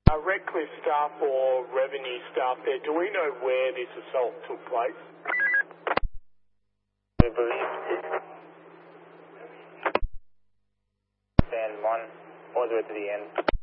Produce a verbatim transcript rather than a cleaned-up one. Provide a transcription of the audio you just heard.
Uh, Redcliffe staff or revenue staff there, do we know where this assault took place? We believe stand one all the way to the end.